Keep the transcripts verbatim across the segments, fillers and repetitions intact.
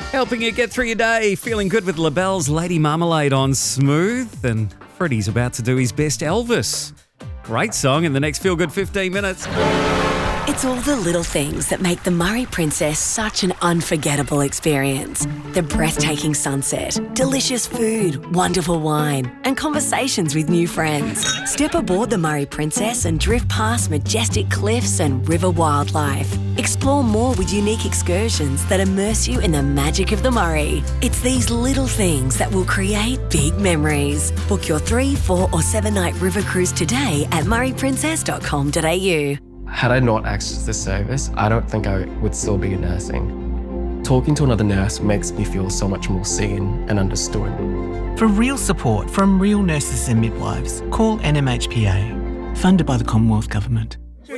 Helping you get through your day, feeling good with LaBelle's Lady Marmalade on Smooth, and Freddie's about to do his best Elvis. Great song in the next Feel Good fifteen minutes. It's all the little things that make the Murray Princess such an unforgettable experience. The breathtaking sunset, delicious food, wonderful wine, and conversations with new friends. Step aboard the Murray Princess and drift past majestic cliffs and river wildlife. Explore more with unique excursions that immerse you in the magic of the Murray. It's these little things that will create big memories. Book your three, four or seven night river cruise today at murray princess dot com dot a u. Had I not accessed this service, I don't think I would still be nursing. Talking to another nurse makes me feel so much more seen and understood. For real support from real nurses and midwives, call N M H P A, funded by the Commonwealth Government.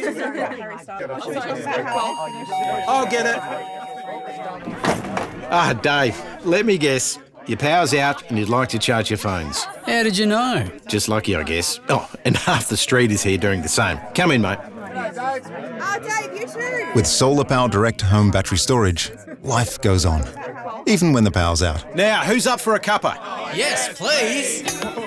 I'll get it. Ah, Dave, let me guess. Your power's out and you'd like to charge your phones. How did you know? Just lucky, I guess. Oh, and half the street is here doing the same. Come in, mate. Oh, Dave, you too. With Solar Power Direct Home Battery Storage, life goes on, even when the power's out. Now, who's up for a cuppa? Yes, please.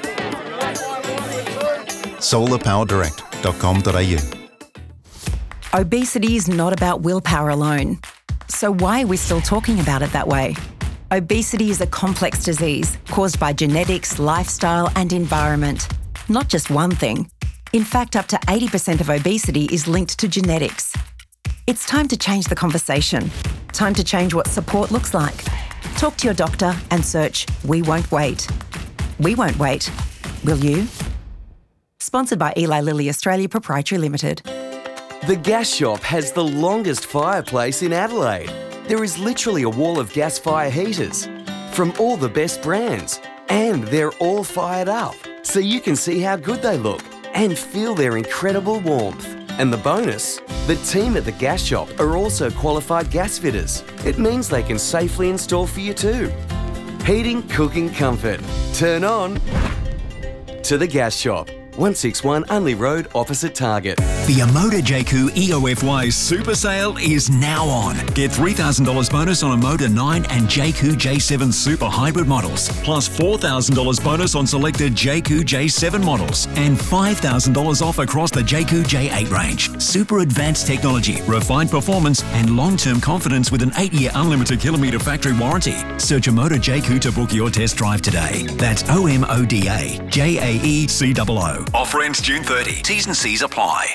solar power direct dot com dot a u. Obesity is not about willpower alone. So why are we still talking about it that way? Obesity is a complex disease caused by genetics, lifestyle, and environment. Not just one thing. In fact, up to eighty percent of obesity is linked to genetics. It's time to change the conversation. Time to change what support looks like. Talk to your doctor and search We Won't Wait. We won't wait. Will you? Sponsored by Eli Lilly Australia Proprietary Limited. The Gas Shop has the longest fireplace in Adelaide. There is literally a wall of gas fire heaters from all the best brands. And they're all fired up, so you can see how good they look and feel their incredible warmth. And the bonus, the team at the Gas Shop are also qualified gas fitters. It means they can safely install for you too. Heating, cooking, comfort. Turn on to the Gas Shop. one sixty-one Unley Road, opposite Target. The Amoda J Q E O F Y Super Sale is now on. Get three thousand dollars bonus on Amoda nine and J Q J seven Super Hybrid models, plus four thousand dollars bonus on selected J Q J seven models, and five thousand dollars off across the J Q J eight range. Super advanced technology, refined performance, and long-term confidence with an eight-year unlimited kilometre factory warranty. Search Amoda J Q to book your test drive today. That's O M O D A J A E C O O. Offer ends June thirtieth. T's and C's apply.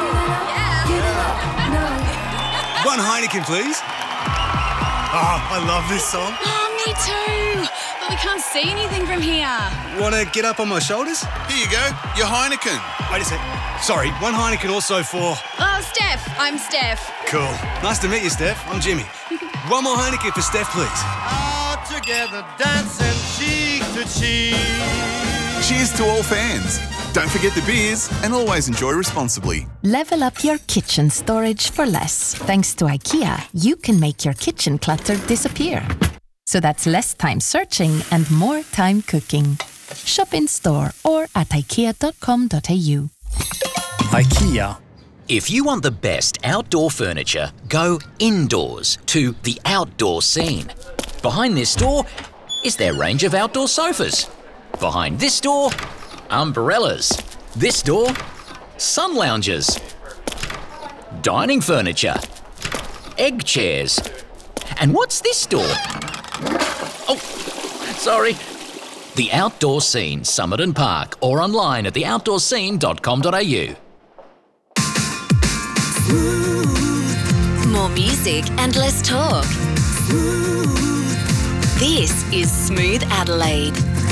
One Heineken, please. Oh, I love this song. Oh, me too. But we can't see anything from here. Want to get up on my shoulders? Here you go, your Heineken. Wait a sec. Sorry, one Heineken also for... Oh, Steph. I'm Steph. Cool. Nice to meet you, Steph. I'm Jimmy. One more Heineken for Steph, please. All together dancing cheek to cheek. Cheers to all fans. Don't forget the beers and always enjoy responsibly. Level up your kitchen storage for less. Thanks to IKEA, you can make your kitchen clutter disappear. So that's less time searching and more time cooking. Shop in store or at ikea dot com dot a u. IKEA. If you want the best outdoor furniture, go indoors to the Outdoor Scene. Behind this door is their range of outdoor sofas. Behind this door, umbrellas. This door, sun lounges. Dining furniture. Egg chairs. And what's this door? Oh, sorry. The Outdoor Scene, Somerton Park, or online at the outdoor scene dot com dot a u. More music and less talk. This is Smooth Adelaide.